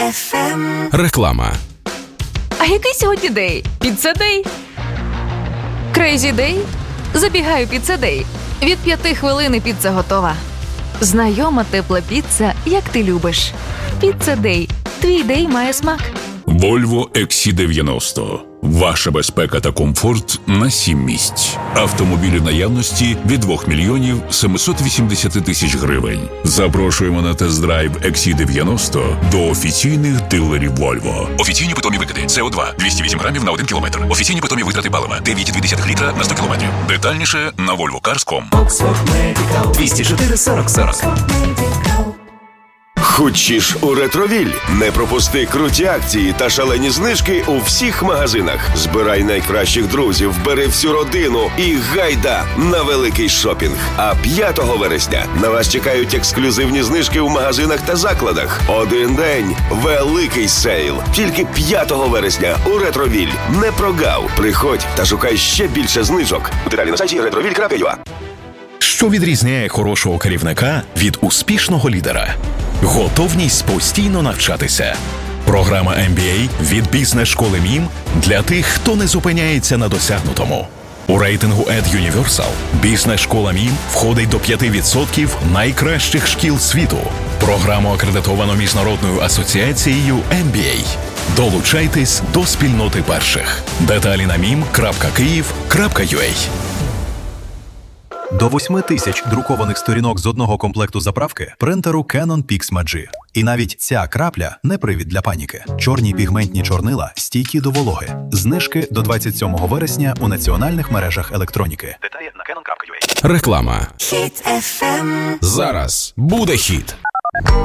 FM. Реклама. А який сьогодні день? Піцца-дей? Крейзі-дей? Забігаю піцца-дей. Від 5 хвилин піца готова. Знайома тепла піца, як ти любиш. Піцца-дей. Твій дей має смак. Volvo XC90. Ваша безпека та комфорт на 7 місць. Автомобілі в наявності від 2 мільйонів 780 тисяч гривень. Запрошуємо на тест-драйв XC90 до офіційних дилерів Volvo. Офіційні питомі викиди. СО2 – 208 грамів на 1 кілометр. Офіційні питомі витрати палива – 9,2 літра на 100 кілометрів. Детальніше на volvocars.com. Oxford Medical 204 40 40. Хочеш у Ретровіль? Не пропусти круті акції та шалені знижки у всіх магазинах. Збирай найкращих друзів, бери всю родину і гайда на великий шопінг. А 5 вересня на вас чекають ексклюзивні знижки в магазинах та закладах. Один день – великий сейл. Тільки 5 вересня у Ретровіль. Не прогав. Приходь та шукай ще більше знижок. Деталі на сайті retroville.ua. Що відрізняє хорошого керівника від успішного лідера? Готовність постійно навчатися. Програма MBA від бізнес-школи МІМ для тих, хто не зупиняється на досягнутому. У рейтингу EdUniversal бізнес-школа МІМ входить до 5% найкращих шкіл світу. Програму акредитовано Міжнародною асоціацією MBA. Долучайтесь до спільноти перших. Деталі на mim.kyiv.ua. До 8 тисяч друкованих сторінок з одного комплекту заправки принтеру Canon PIXMA G. І навіть ця крапля не привід для паніки. Чорні пігментні чорнила стійкі до вологи. Знижки до 27 вересня у національних мережах електроніки. Деталі на canon.ua. Реклама. Hit FM. Зараз буде хіт.